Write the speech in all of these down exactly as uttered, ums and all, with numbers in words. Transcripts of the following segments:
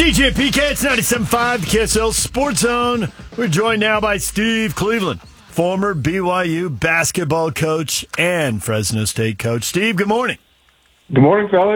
D J P K, it's ninety-seven point five, the K S L Sports Zone. We're joined now by Steve Cleveland, former B Y U basketball coach and Fresno State coach. Steve, good morning. Good morning, fellas.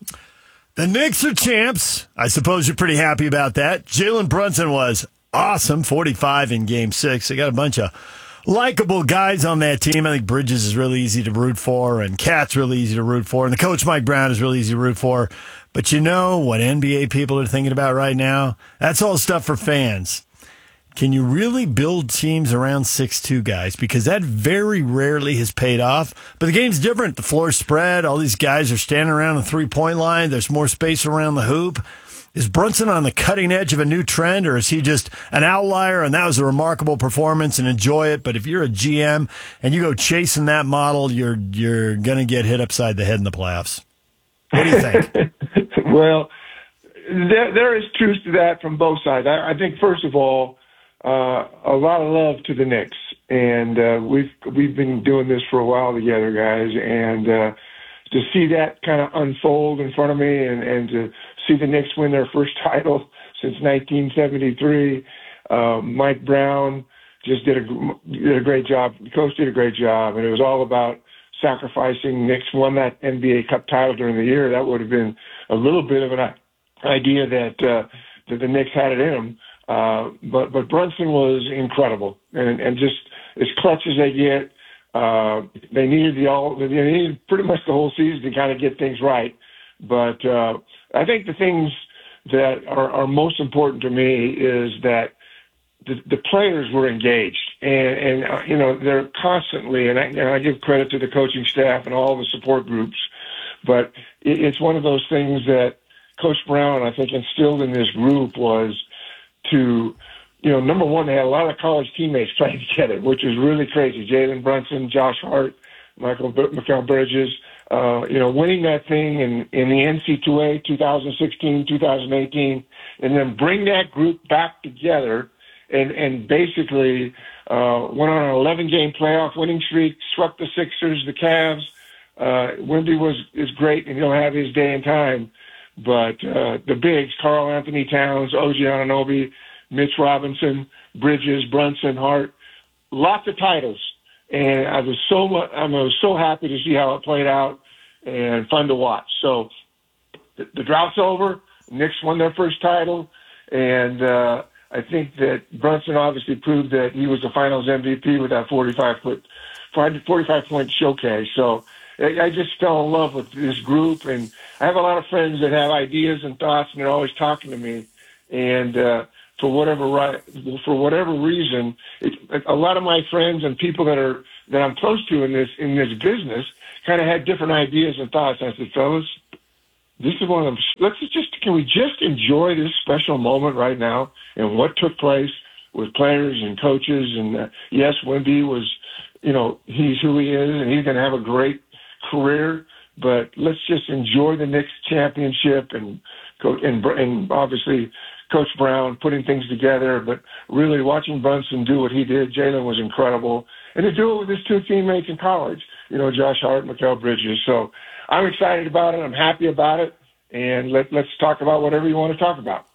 The Knicks are champs. I suppose you're pretty happy about that. Jalen Brunson was awesome, forty-five in Game six. They got a bunch of likable guys on that team. I think Bridges is really easy to root for, and Cat's really easy to root for, and the coach Mike Brown is really easy to root for. But you know what N B A people are thinking about right now? That's all stuff for fans. Can you really build teams around six two guys? Because that very rarely has paid off. But the game's different. The floor's spread. All these guys are standing around the three-point line. There's more space around the hoop. Is Brunson on the cutting edge of a new trend, or is he just an outlier and that was a remarkable performance and enjoy it? But if you're a G M and you go chasing that model, you're you're going to get hit upside the head in the playoffs. What do you think? Well, there, there is truth to that from both sides. I, I think, first of all, uh, a lot of love to the Knicks. And uh, we've we've been doing this for a while together, guys. And uh, to see that kind of unfold in front of me and, and to see the Knicks win their first title since nineteen seventy-three, uh, Mike Brown just did a, did a great job. The coach did a great job. And it was all about sacrificing. Knicks won that N B A Cup title during the year. That would have been a little bit of an idea that uh, that the Knicks had it in them. Uh, but but Brunson was incredible and and just as clutch as they get. Uh, they needed the all. They needed pretty much the whole season to kind of get things right. But uh, I think the things that are, are most important to me is that the, the players were engaged, and, and uh, you know they're constantly. And I, and I give credit to the coaching staff and all the support groups, but it, it's one of those things that Coach Brown, I think, instilled in this group was to, you know, number one, they had a lot of college teammates playing together, which was really crazy. Jalen Brunson, Josh Hart, Michael Mikal Bridges. Uh, you know, winning that thing in, in the N C double A twenty sixteen, twenty eighteen, and then bring that group back together and, and basically uh, went on an eleven-game playoff winning streak, swept the Sixers, the Cavs. Uh, Wemby was is great, and he'll have his day and time. But uh, the bigs, Karl Anthony Towns, O G Anunoby, Mitch Robinson, Bridges, Brunson, Hart, lots of titles. And I was so much, I was so happy to see how it played out and fun to watch. So the, the drought's over. Knicks won their first title, and uh, I think that Brunson obviously proved that he was the Finals M V P with that forty-five foot, forty-five point showcase. So I, I just fell in love with this group, and I have a lot of friends that have ideas and thoughts, and they're always talking to me. And uh, for whatever right, for whatever reason, it, a lot of my friends and people that are that I'm close to in this in this business kind of had different ideas and thoughts. I said, fellas, this is one of them. Let's just can we just enjoy this special moment right now and what took place with players and coaches. And uh, yes, Wemby was, you know, he's who he is, and he's going to have a great career. But let's just enjoy the Knicks championship and and, and obviously Coach Brown putting things together, but really watching Brunson do what he did. Jalen was incredible. And to do it with his two teammates in college, you know, Josh Hart and Mikal Bridges. So I'm excited about it. I'm happy about it. And let, let's talk about whatever you want to talk about.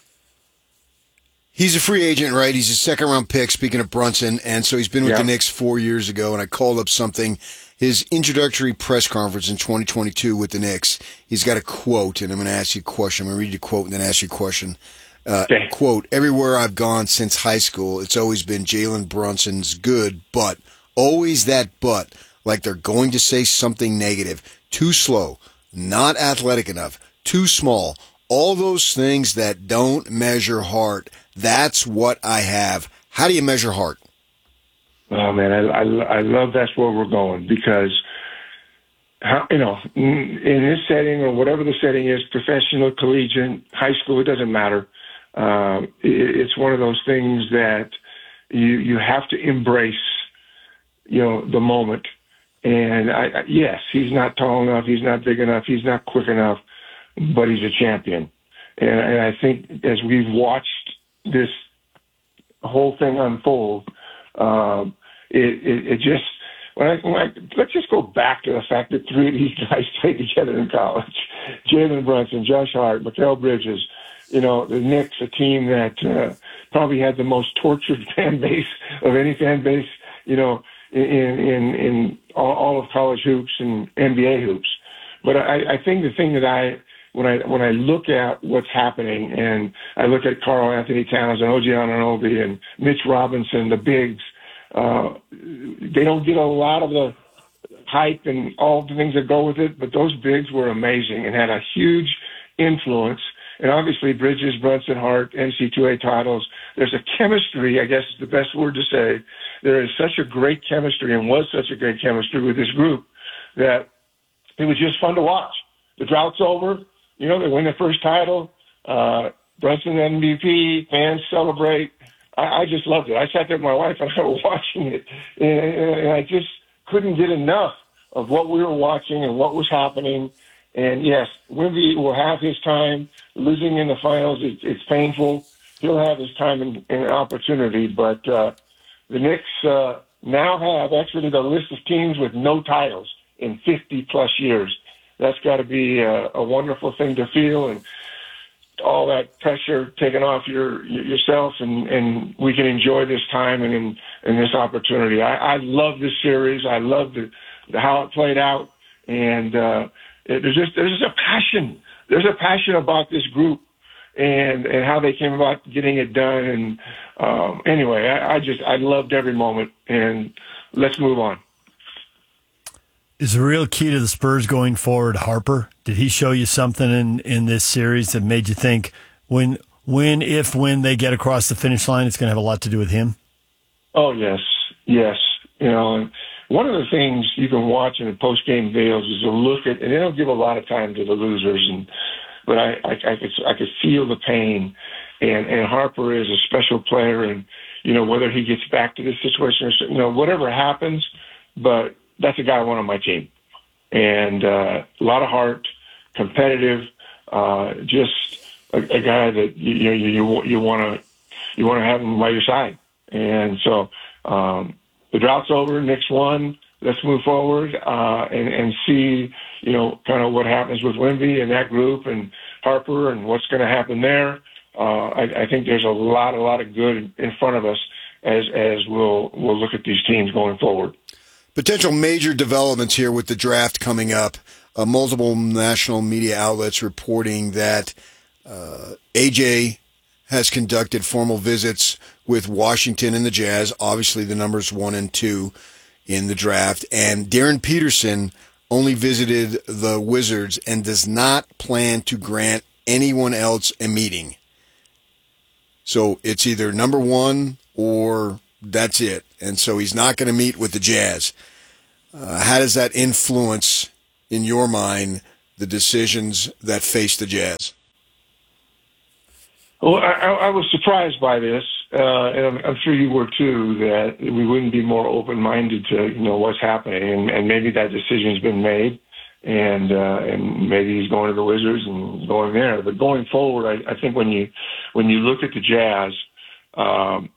He's a free agent, right? He's a second-round pick, speaking of Brunson. And so he's been with yeah. the Knicks four years ago, and I called up something. His introductory press conference in twenty twenty-two with the Knicks, he's got a quote, and I'm going to ask you a question. I'm going to read you a quote and then ask you a question. Uh, okay. Quote, everywhere I've gone since high school, it's always been Jalen Brunson's good, but always that but, like they're going to say something negative. Too slow, not athletic enough, too small. All those things that don't measure heart. That's what I have. How do you measure heart? Oh, man, I, I, I love that's where we're going because, how, you know, in this setting or whatever the setting is, professional, collegiate, high school, it doesn't matter. Uh, it, it's one of those things that you you have to embrace, you know, the moment. And, I, I, yes, he's not tall enough, he's not big enough, he's not quick enough, but he's a champion. And, and I think as we've watched this whole thing unfold, um, it, it, it just when I, when I let's just go back to the fact that three of these guys played together in college: Jalen Brunson, Josh Hart, Mikal Bridges, you know, the Knicks, a team that uh, probably had the most tortured fan base of any fan base, you know, in in, in all, all of college hoops and N B A hoops. But I, I think the thing that I when I when I look at what's happening, and I look at Karl Anthony Towns and O G Anunoby and Mitch Robinson, the bigs, uh, they don't get a lot of the hype and all the things that go with it, but those bigs were amazing and had a huge influence. And obviously, Bridges, Brunson, Hart, N C double A titles. There's a chemistry, I guess is the best word to say. There is such a great chemistry and was such a great chemistry with this group that it was just fun to watch. The drought's over. You know, they win the first title. Uh, Brunson M V P, fans celebrate. I, I just loved it. I sat there with my wife and I was watching it, and, and I just couldn't get enough of what we were watching and what was happening. And yes, Wemby will have his time. Losing in the finals, it, it's painful. He'll have his time and, and opportunity. But uh, the Knicks uh, now have actually the list of teams with no titles in fifty plus years. That's got to be a, a wonderful thing to feel, and all that pressure taken off your yourself, and, and we can enjoy this time and in, and this opportunity. I, I love this series. I love the, the how it played out, and uh, it, there's just there's just a passion. There's a passion about this group and and how they came about getting it done. And um, anyway, I, I just I loved every moment. And let's move on. Is the real key to the Spurs going forward Harper? Did he show you something in, in this series that made you think when, when, if, when they get across the finish line, it's going to have a lot to do with him? Oh, yes. Yes. You know, and one of the things you can watch in the post-game videos is to look at, and they don't give a lot of time to the losers, and but I, I, I, could, I could feel the pain. And, and Harper is a special player, and, you know, whether he gets back to this situation or, you know, whatever happens, but that's a guy I want on my team. And uh, a lot of heart, competitive, uh, just a, a guy that you you you, you want to you want to have him by your side. And so um, the drought's over. Knicks won. Let's move forward uh, and and see you know kind of what happens with Wemby and that group and Harper and what's going to happen there. Uh, I, I think there's a lot a lot of good in front of us as as we'll we'll look at these teams going forward. Potential major developments here with the draft coming up. Uh, multiple national media outlets reporting that uh, A J has conducted formal visits with Washington and the Jazz, obviously the numbers one and two in the draft. And Darren Peterson only visited the Wizards and does not plan to grant anyone else a meeting. So it's either number one or that's it. And so he's not going to meet with the Jazz. Uh, how does that influence, in your mind, the decisions that face the Jazz? Well, I, I was surprised by this, uh, and I'm, I'm sure you were too, that we wouldn't be more open-minded to, you know, what's happening. And, and maybe that decision's been made, and uh, and maybe he's going to the Wizards and going there. But going forward, I, I think when you when you look at the Jazz, um,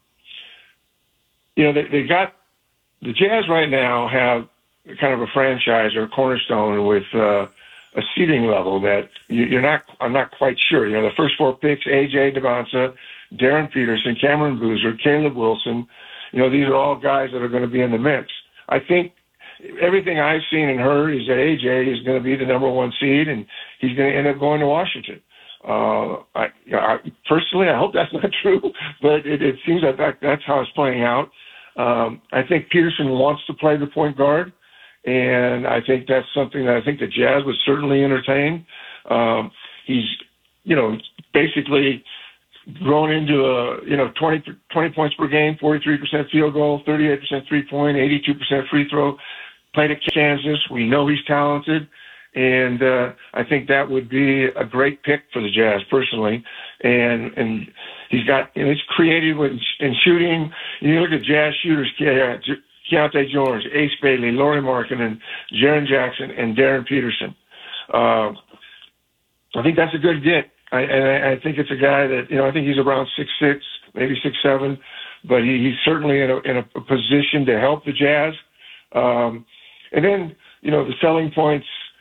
you know, they, they got the Jazz right now have kind of a franchise or a cornerstone with uh, a seeding level that you, you're not. I'm not quite sure. You know, the first four picks: A J Devonta, Darren Peterson, Cameron Boozer, Caleb Wilson. You know, these are all guys that are going to be in the mix. I think everything I've seen and heard is that A J is going to be the number one seed, and he's going to end up going to Washington. Uh, I, I personally, I hope that's not true, but it, it seems like that, that's how it's playing out. Um, I think Peterson wants to play the point guard, and I think that's something that I think the Jazz would certainly entertain. Um, he's, you know, basically grown into a, you know, twenty, twenty points per game, forty-three percent field goal, thirty-eight percent three-point, eighty-two percent free throw. Played at Kansas. We know he's talented. And uh, I think that would be a great pick for the Jazz, personally. And and he's got, you know, he's creative with, in shooting. You look at Jazz shooters, Keontae Jones, Ace Bailey, Lauri Markkanen, Jaren Jackson, and Darren Peterson. Uh, I think that's a good get. I, and I, I think it's a guy that, you know, I think he's around six six, maybe six seven, but he, he's certainly in a, in a position to help the Jazz. Um, and then, you know, the selling points,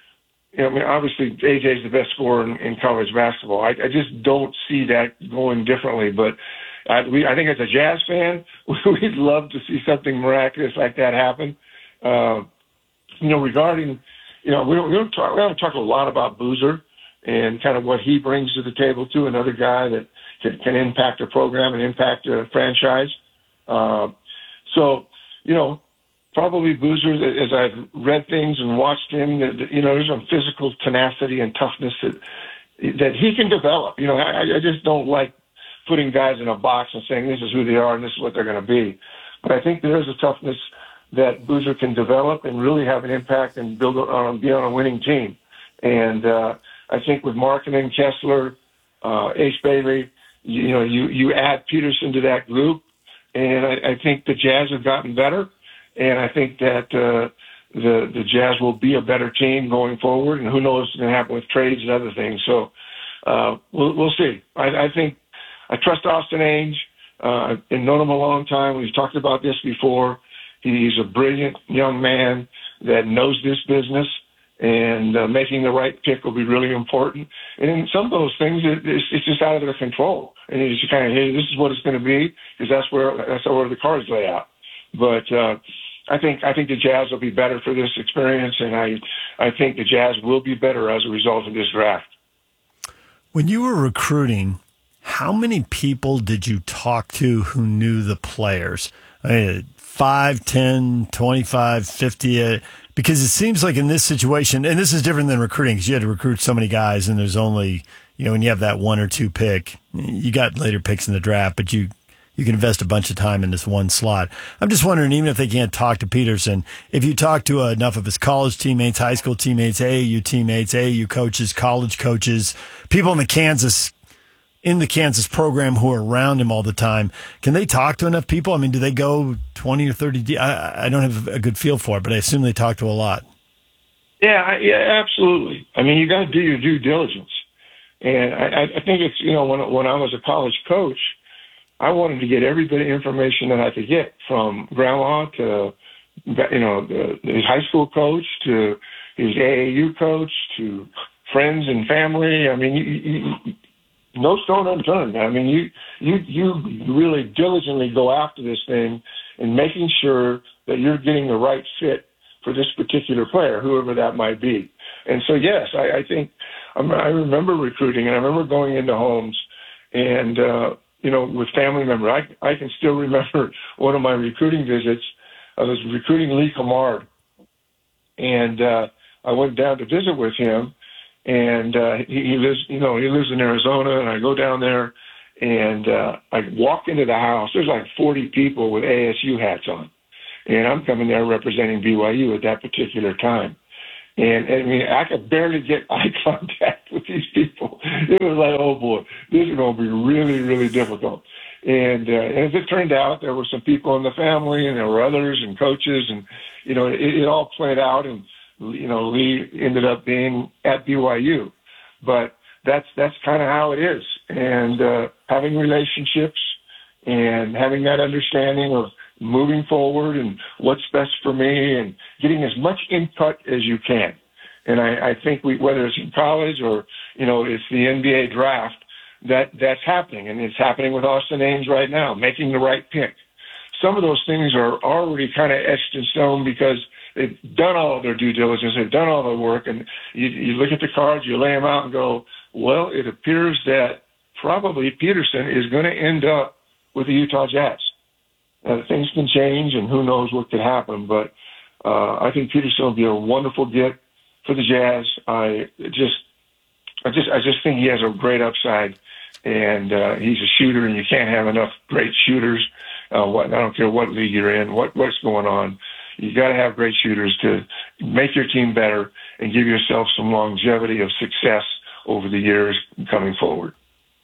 you know, I mean, obviously A J's the best scorer in, in college basketball. I, I just don't see that going differently. But I, we, I think as a Jazz fan, we'd love to see something miraculous like that happen. Uh, you know, regarding, you know, we don't, we don't talk, we haven't talked a lot about Boozer and kind of what he brings to the table too. Another guy that can, can impact a program and impact a franchise. Uh, so, you know, probably Boozer, as I've read things and watched him, you know, there's some physical tenacity and toughness that that he can develop. You know, I, I just don't like putting guys in a box and saying this is who they are and this is what they're going to be. But I think there is a toughness that Boozer can develop and really have an impact and build on, be on a winning team. And uh, I think with Markkanen, Kessler, uh, Ace Bailey, you, you know, you, you add Peterson to that group, and I, I think the Jazz have gotten better. And I think that uh, the the Jazz will be a better team going forward. And who knows what's going to happen with trades and other things. So uh, we'll we'll see. I, I think I trust Austin Ainge. Uh, I've known him a long time. We've talked about this before. He's a brilliant young man that knows this business, and uh, making the right pick will be really important. And in some of those things, it, it's, it's just out of their control. And you just kind of, hey, this is what it's going to be, because that's where that's where the cards lay out. But uh, I think I think the Jazz will be better for this experience, and I I think the Jazz will be better as a result of this draft. When you were recruiting, how many people did you talk to who knew the players? I mean, five, ten, twenty-five, fifty? Uh, because it seems like in this situation, and this is different than recruiting because you had to recruit so many guys, and there's only, you know, when you have that one or two pick, you got later picks in the draft, but you You can invest a bunch of time in this one slot. I'm just wondering, even if they can't talk to Peterson, if you talk to uh, enough of his college teammates, high school teammates, A A U teammates, A A U coaches, college coaches, people in the Kansas in the Kansas program who are around him all the time, can they talk to enough people? I mean, do they go twenty or thirty deep? I, I don't have a good feel for it, but I assume they talk to a lot. Yeah, yeah, absolutely. I mean, you got to do your due diligence. And I, I think it's, you know, when, when I was a college coach, I wanted to get every bit of information that I could get, from grandma to, you know, the, his high school coach to his A A U coach to friends and family. I mean, you, you, no stone unturned. I mean, you, you, you really diligently go after this thing and making sure that you're getting the right fit for this particular player, whoever that might be. And so, yes, I, I think I'm, I remember recruiting, and I remember going into homes and, uh, you know, with family members. I, I can still remember one of my recruiting visits. I was recruiting Lee Kamard, and uh, I went down to visit with him, and uh, he, he lives, you know, he lives in Arizona, and I go down there, and uh, I walk into the house. There's like forty people with A S U hats on, and I'm coming there representing B Y U at that particular time. And, and I mean, I could barely get eye contact with these people. It was like, oh boy, this is going to be really, really difficult. And, uh, and as it turned out, there were some people in the family, and there were others and coaches, and you know, it, it all played out. And you know, Lee ended up being at B Y U. But that's that's kind of how it is. And uh, having relationships and having that understanding of moving forward and what's best for me, and getting as much input as you can. And I, I think we, whether it's in college or, you know, it's the N B A draft, that that's happening. And it's happening with Austin Ainge right now, making the right pick. Some of those things are already kind of etched in stone because they've done all of their due diligence. They've done all the work. And you, you look at the cards, you lay them out and go, well, it appears that probably Peterson is going to end up with the Utah Jazz. Uh, things can change, and who knows what could happen. But uh, I think Peterson will be a wonderful get for the Jazz. I just, I just, I just think he has a great upside, and uh, he's a shooter, and you can't have enough great shooters. Uh, what, I don't care what league you're in, what what's going on. You got to have great shooters to make your team better and give yourself some longevity of success over the years coming forward.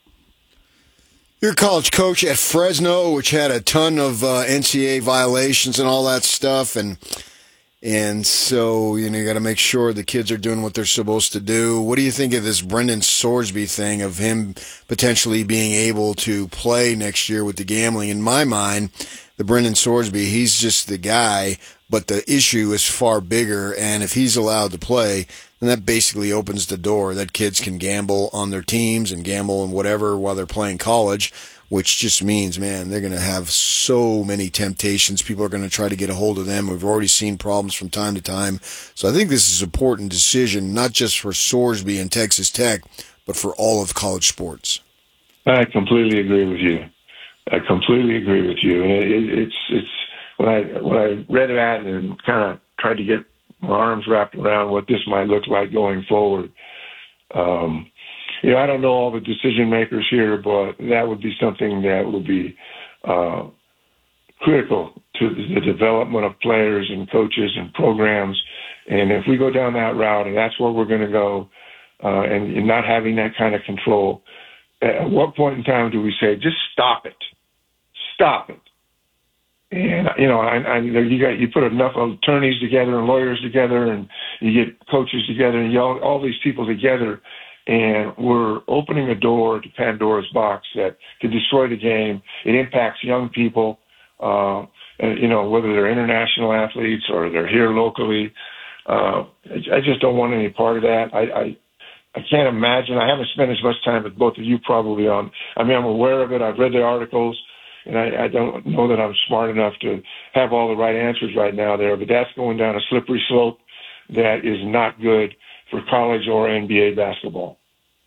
You're a college coach at Fresno, which had a ton of uh, N C A A violations and all that stuff, and and so you know you got to make sure the kids are doing what they're supposed to do. What do you think of this Brendan Sorsby thing, of him potentially being able to play next year with the gambling? In my mind, the Brendan Sorsby, he's just the guy, but the issue is far bigger, and if he's allowed to play, then that basically opens the door that kids can gamble on their teams and gamble and whatever while they're playing college, which just means, man, they're going to have so many temptations. People are going to try to get a hold of them. We've already seen problems from time to time. So I think this is an important decision, not just for Sorsby and Texas Tech, but for all of college sports. I completely agree with you. I completely agree with you. And it, it, it's it's when I when I read that and kind of tried to get my arms wrapped around what this might look like going forward. Um, you know, I don't know all the decision makers here, but that would be something that would be uh, critical to the development of players and coaches and programs. And if we go down that route, and that's where we're going to go, uh, and, and not having that kind of control, at what point in time do we say, just stop it? Stop it. And, you know, I, I, you got you put enough attorneys together and lawyers together, and you get coaches together, and you all, all these people together, and we're opening a door to Pandora's box that could destroy the game. It impacts young people, uh, and, you know, whether they're international athletes or they're here locally. Uh, I just don't want any part of that. I, I I can't imagine. I haven't spent as much time with both of you probably on. I mean, I'm aware of it. I've read the articles. And I, I don't know that I'm smart enough to have all the right answers right now there, but that's going down a slippery slope that is not good for college or N B A basketball.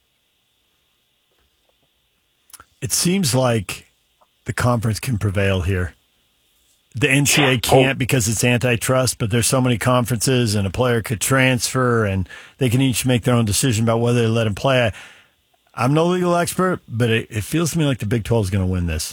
It seems like the conference can prevail here. The N C A A can't because it's antitrust, but there's so many conferences and a player could transfer and they can each make their own decision about whether they let him play. I, I'm no legal expert, but it, it feels to me like the Big twelve is going to win this.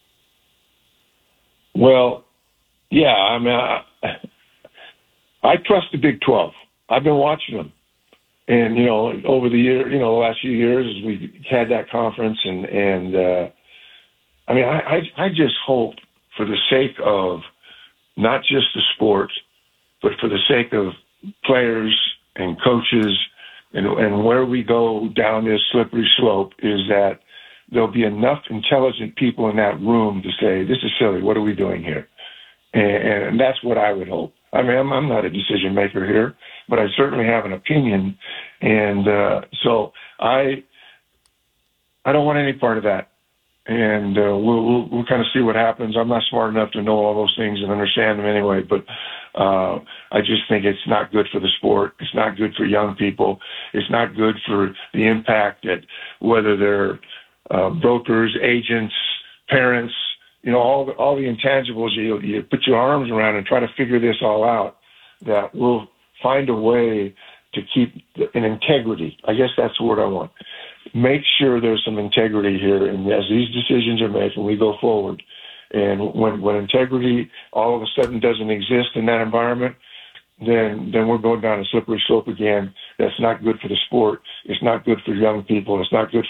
Well, yeah, I mean, I, I trust the Big twelve. I've been watching them. And, you know, over the year, you know, the last few years as we had that conference and, and uh, I mean, I, I, I just hope for the sake of not just the sport, but for the sake of players and coaches and, and where we go down this slippery slope is that there'll be enough intelligent people in that room to say, this is silly. What are we doing here? And, and that's what I would hope. I mean, I'm, I'm not a decision maker here, but I certainly have an opinion. And uh, so I I don't want any part of that. And uh, we'll, we'll, we'll kind of see what happens. I'm not smart enough to know all those things and understand them anyway, but uh, I just think it's not good for the sport. It's not good for young people. It's not good for the impact that whether they're Uh, brokers, agents, parents, you know, all the, all the intangibles you, you put your arms around and try to figure this all out, that we'll find a way to keep an integrity. I guess that's the word I want. Make sure there's some integrity here. And as these decisions are made and we go forward, and when, when integrity all of a sudden doesn't exist in that environment, then then we're going down a slippery slope again. That's not good for the sport. It's not good for young people. It's not good